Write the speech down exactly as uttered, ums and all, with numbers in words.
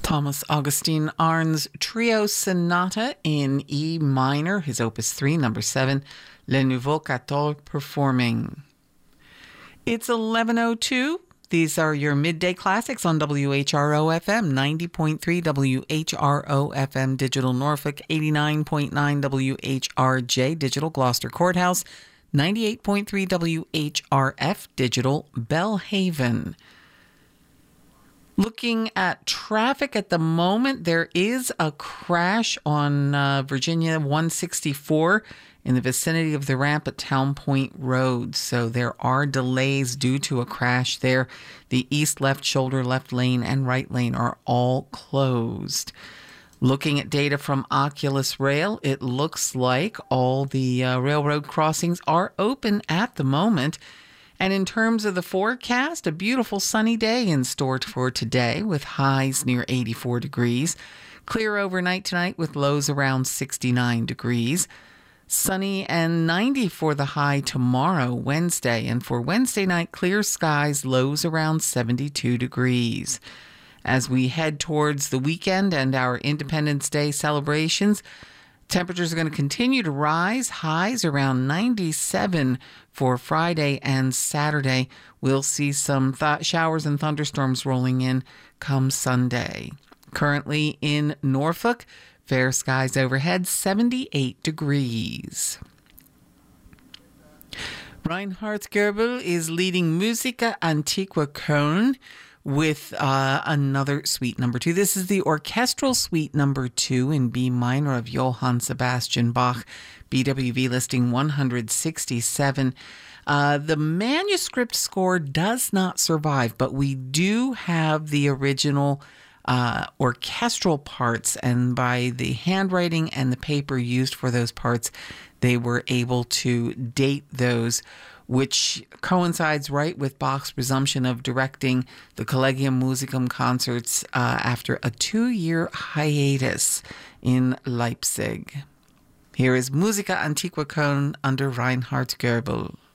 Thomas Augustin Arndt's Trio Sonata in E minor, his Opus three, number seven, Le Nouveau quatorze, performing. It's eleven oh two. These are your midday classics on W H R O F M, ninety point three W H R O F M Digital Norfolk, eighty-nine point nine W H R J Digital Gloucester Courthouse, ninety-eight point three W H R F Digital Bellhaven. Looking at traffic at the moment, there is a crash on uh, Virginia one sixty-four in the vicinity of the ramp at Town Point Road. So there are delays due to a crash there. The east left shoulder, left lane, and right lane are all closed. Looking at data from Oculus Rail, it looks like all the uh, railroad crossings are open at the moment. And in terms of the forecast, a beautiful sunny day in store for today with highs near eighty-four degrees. Clear overnight tonight with lows around sixty-nine degrees. Sunny and ninety for the high tomorrow, Wednesday. And for Wednesday night, clear skies, lows around seventy-two degrees. As we head towards the weekend and our Independence Day celebrations, temperatures are going to continue to rise. Highs around ninety-seven for Friday and Saturday. We'll see some th- showers and thunderstorms rolling in come Sunday. Currently in Norfolk, fair skies overhead, seventy-eight degrees. Reinhard Goebel is leading Musica Antiqua Köln with uh, another suite number two. This is the orchestral suite number two in B minor of Johann Sebastian Bach, B W V listing one hundred sixty-seven. Uh, the manuscript score does not survive, but we do have the original uh, orchestral parts, and by the handwriting and the paper used for those parts, they were able to date those, which coincides right with Bach's resumption of directing the Collegium Musicum concerts uh, after a two-year hiatus in Leipzig. Here is Musica Antiqua Köln under Reinhard Goebel.